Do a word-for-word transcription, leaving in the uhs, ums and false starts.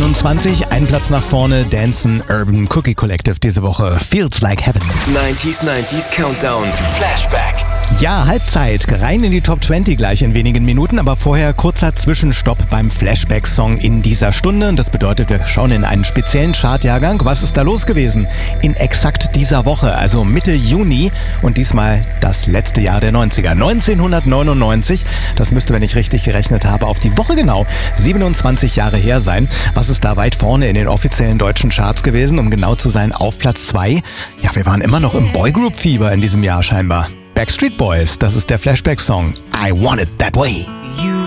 neunundzwanzig, ein Platz nach vorne, Dancen Urban Cookie Collective diese Woche. Feels Like Heaven. neunziger neunzig Countdown. Flashback. Ja, Halbzeit. Rein in die Top zwanzig gleich in wenigen Minuten, aber vorher kurzer Zwischenstopp beim Flashback-Song in dieser Stunde. Und das bedeutet, wir schauen in einen speziellen Chartjahrgang. Was ist da los gewesen? In exakt dieser Woche, also Mitte Juni und diesmal das letzte Jahr der neunziger. neunzehnhundertneunundneunzig, das müsste, wenn ich richtig gerechnet habe, auf die Woche genau siebenundzwanzig Jahre her sein. Was ist da weit vorne in den offiziellen deutschen Charts gewesen? Um genau zu sein, auf Platz zwei. Ja, wir waren immer noch im Boygroup-Fieber in diesem Jahr scheinbar. Backstreet Boys, das ist der Flashback-Song I Want It That Way. You